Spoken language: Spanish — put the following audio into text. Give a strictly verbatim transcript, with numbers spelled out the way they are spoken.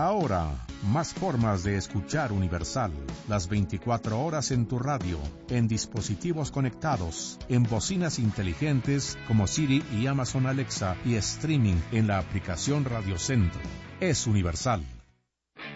Ahora, más formas de escuchar Universal. Las veinticuatro horas en tu radio, en dispositivos conectados, en bocinas inteligentes como Siri y Amazon Alexa y streaming en la aplicación Radio Centro. Es Universal.